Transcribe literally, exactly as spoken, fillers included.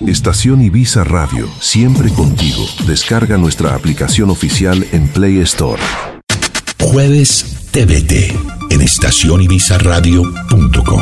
Estación Ibiza Radio, siempre contigo. Descarga nuestra aplicación oficial en Play Store. Jueves T V T en estación ibiza radio punto com.